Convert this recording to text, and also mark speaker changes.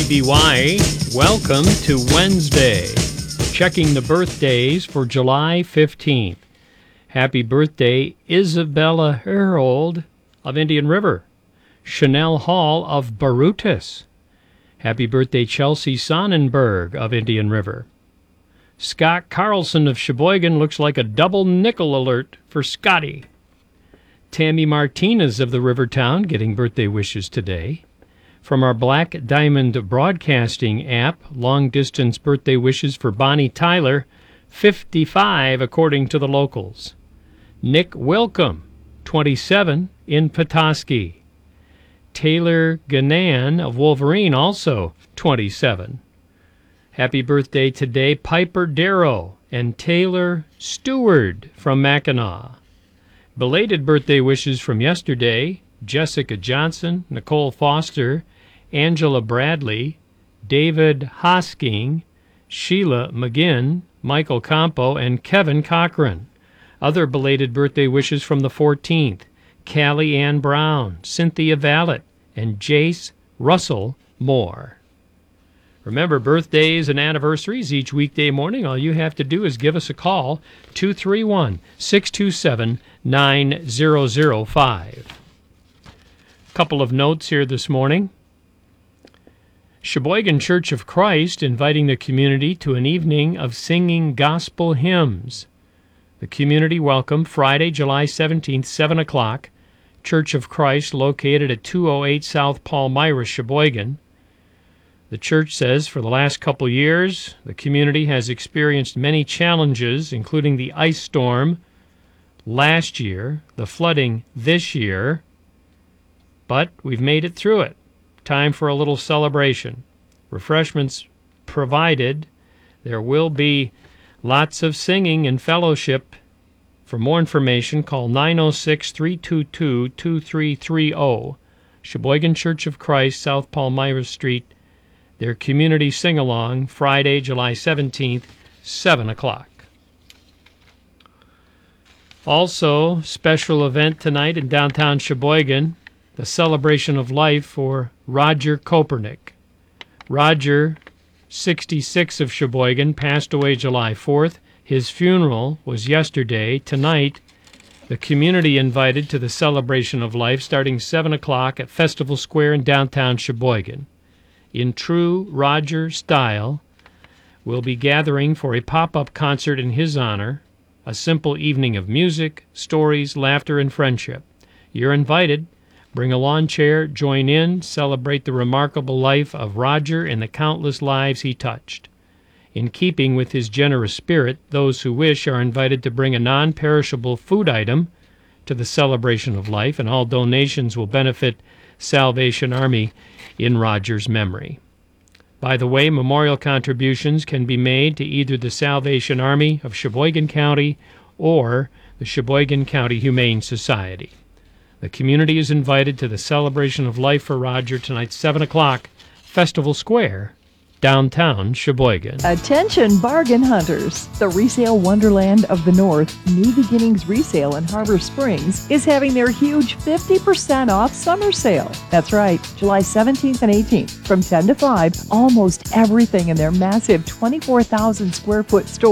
Speaker 1: WBBY. Welcome to Wednesday. Checking the birthdays for July 15th. Happy birthday, Isabella Harold of Indian River. Chanel Hall of Barutas. Happy birthday, Chelsea Sonnenberg of Indian River. Scott Carlson of Sheboygan. Looks like a double nickel alert for Scotty. Tammy Martinez of the Rivertown getting birthday wishes today. From our Black Diamond Broadcasting app, long-distance birthday wishes for Bonnie Tyler, 55 according to the locals. Nick Wilcom, 27, in Petoskey. Taylor Ganan of Wolverine, also 27. Happy birthday today, Piper Darrow and Taylor Stewart from Mackinac. Belated birthday wishes from yesterday, Jessica Johnson, Nicole Foster, Angela Bradley, David Hosking, Sheila McGinn, Michael Campo, and Kevin Cochran. Other belated birthday wishes from the 14th, Callie Ann Brown, Cynthia Vallet, and Jace Russell Moore. Remember, birthdays and anniversaries each weekday morning. All you have to do is give us a call, 231-627-9005. Couple of notes here this morning. Sheboygan Church of Christ inviting the community to an evening of singing gospel hymns. The community welcome Friday, July 17th, 7 o'clock. Church of Christ located at 208 South Palmyra, Sheboygan. The church says for the last couple years, the community has experienced many challenges, including the ice storm last year, the flooding this year, but we've made it through it. Time for a little celebration. Refreshments provided. There will be lots of singing and fellowship. For more information, call 906-322-2330. Sheboygan Church of Christ, South Palmyra Street. Their community sing-along, Friday, July 17th, 7 o'clock. Also, special event tonight in downtown Sheboygan, the celebration of life for Roger Kopernik. Roger, 66 of Sheboygan, passed away July 4th. His funeral was yesterday. Tonight, the community invited to the celebration of life starting 7 o'clock at Festival Square in downtown Sheboygan. In true Roger style, we'll be gathering for a pop-up concert in his honor, a simple evening of music, stories, laughter, and friendship. You're invited. Bring a lawn chair, join in, celebrate the remarkable life of Roger and the countless lives he touched. In keeping with his generous spirit, those who wish are invited to bring a non-perishable food item to the celebration of life, and all donations will benefit Salvation Army in Roger's memory. By the way, memorial contributions can be made to either the Salvation Army of Sheboygan County or the Sheboygan County Humane Society. The community is invited to the celebration of life for Roger tonight, 7 o'clock, Festival Square, downtown Sheboygan.
Speaker 2: Attention bargain hunters. The Resale Wonderland of the North, New Beginnings Resale in Harbor Springs, is having their huge 50% off summer sale. That's right, July 17th and 18th. From 10 to 5, almost everything in their massive 24,000 square foot store